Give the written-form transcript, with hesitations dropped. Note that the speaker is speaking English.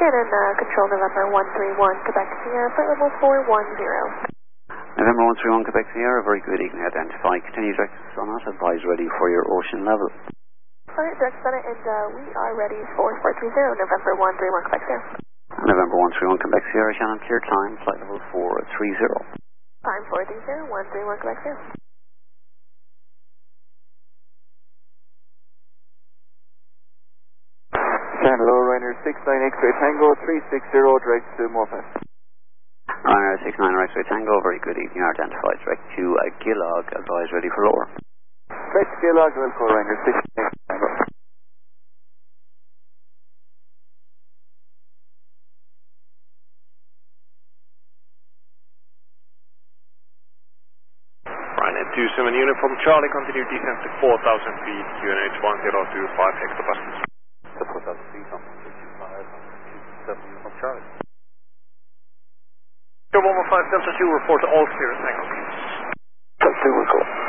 Shannon, control November 131, Quebec Sierra, flight level 410. November 131, Quebec Sierra, very good evening, identify. Continue direct on us, advise ready for your ocean level. Alright, direct on it, and we are ready for 430, November 131, Quebec Sierra. November 131, Quebec Sierra, Shannon, clear time, flight level 430. Time 430, 131, Quebec Sierra. Shannon, lower Ryanair 69 X-ray Tango, 360, direct to Morpeth. Ryanair 69 X-ray Tango, very good evening, identified direct to Gilog, advise ready for lower. Direct to Gilog, Wilco, Ryanair 69 X-ray Tango. Ryanair 27 unit from Charlie, continue descent to 4,000 feet, QNH 1025 hectopascals. To 4,000 feet, 1.25 from Charlie. 115 Delta 2, report to all clear, Tango, please. Delta 2 will go.